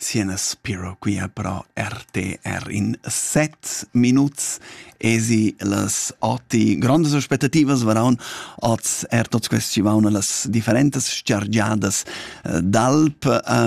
Siena Spiro qui a pro RTR in 7 minuts esi las 8 grandes aspettativas varan oz tots questi vauna las differentes scargiadas d'Alp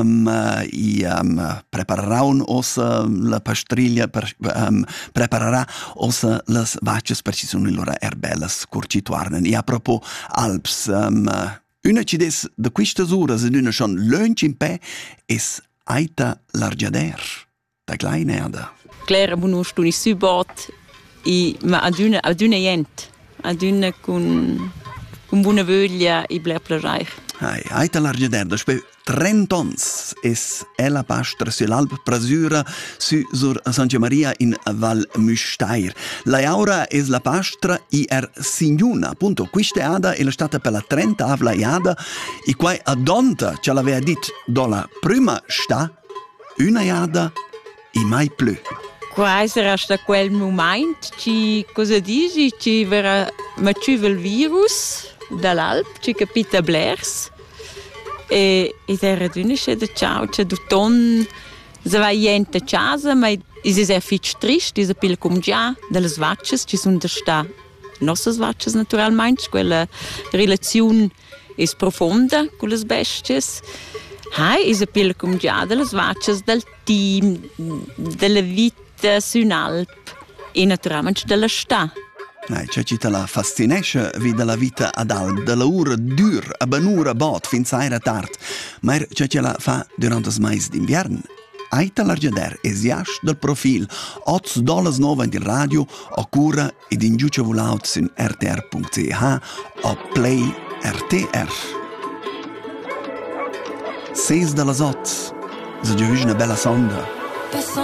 prepararan ossa la pastriglia prepararà ossa las vaches per ci sono loro erbellas curcituarnen. E a propos Alps una ci des de quistas uras ed una schon lunch in pe es Aita Largiader, da kleine Erde. Claire conosco i subot ma ad una jent, ad una con buona voglia e bler plareich. Aita Largiader, da spe 30 ans es la pastra sull'Alp Prasura sur Santa Maria in Val Müstair. La Aura es la pastra signuna, appunto, questa ada è la stata per la 30ª iada e qua adonta ce l'aveva dit dola prima sta una iada e mai più. Qua sarà sta quel momento ci cosa dici ci verrà maciuva il virus dall'Alp ci capita blers e era d'una c'è da ciao c'è d'uton se va gente a casa ma is è fitch trist is a pil come già delle vaches ci sono da sta nostre vaches naturalmente quella relazione è profonda con le bestie is a pil come già delle vaches del team della vita su un'Alp e naturalmente della sta. C'è ci te la fascinesce vide la vita ad Alp, della ora dur, a banura bot, fin saira tard, ma c'è ce la fa durante il mese d'inverno. Aita Largiader esiasce del profil, $8 in radio, o cura ed in giuce volaut su rtr.ch o play RTR. 6 dalla 8, se già una bella sonda.